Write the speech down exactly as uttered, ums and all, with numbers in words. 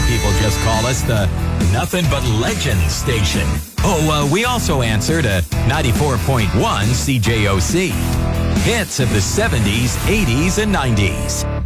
people just call us the Nothing But Legends station. Oh, uh, we also answer to ninety-four point one C J O C. Hits of the seventies, eighties, and nineties.